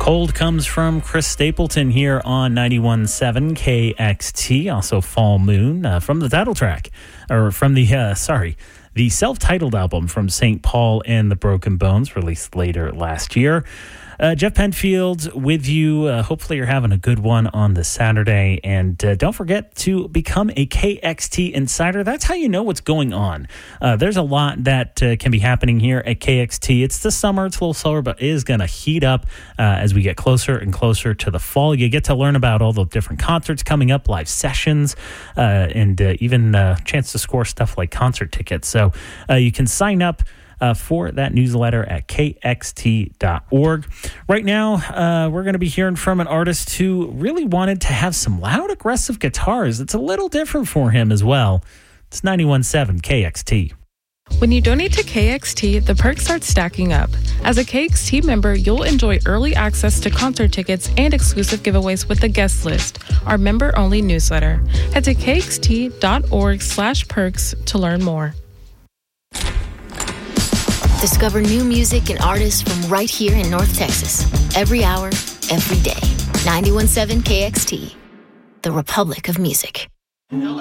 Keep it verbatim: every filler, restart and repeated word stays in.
Cold comes from Chris Stapleton here on ninety-one point seven K X T. Also Fall Moon uh, from the title track, or from the, uh, sorry, the self-titled album from Saint Paul and the Broken Bones, released later last year. Uh, Jeff Penfield with you. Uh, hopefully you're having a good one on this Saturday. And uh, don't forget to become a K X T Insider. That's how you know what's going on. Uh, there's a lot that uh, can be happening here at K X T. It's the summer. It's a little slower, but it is going to heat up uh, as we get closer and closer to the fall. You get to learn about all the different concerts coming up, live sessions, uh, and uh, even a uh, chance to score stuff like concert tickets. So uh, you can sign up Uh, for that newsletter at K X T dot org. Right now, uh, we're going to be hearing from an artist who really wanted to have some loud, aggressive guitars. It's a little different for him as well. It's ninety-one point seven K X T. When you donate to K X T, the perks start stacking up. As a K X T member, you'll enjoy early access to concert tickets and exclusive giveaways with the guest list, our member-only newsletter. Head to K X T dot org slash perks to learn more. Discover new music and artists from right here in North Texas. Every hour, every day. ninety-one point seven K X T, the Republic of Music.